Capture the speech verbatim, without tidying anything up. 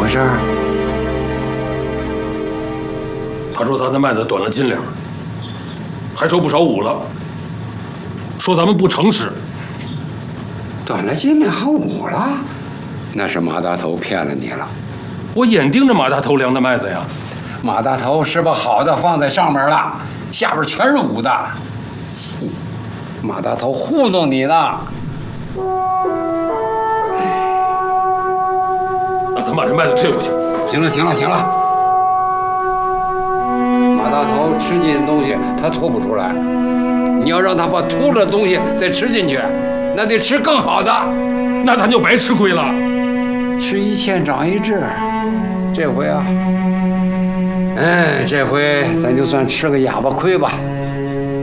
事？ 他说咱的麦子短了斤两，还说不少五了，说咱们不诚实。 短了斤两还五了？那是马大头骗了你了。 我眼盯着马大头量的麦子呀。 马大头是把好的放在上面了，下边全是五的。马大头糊弄你呢。 那咱把这麦子退回去。 行了，行了，行了。马大头吃进东西，他吐不出来。你要让他把吐了的东西再吃进去，那得吃更好的。 那咱就白吃亏了。 吃一堑长一智，这回啊，哎，这回咱就算吃个哑巴亏吧。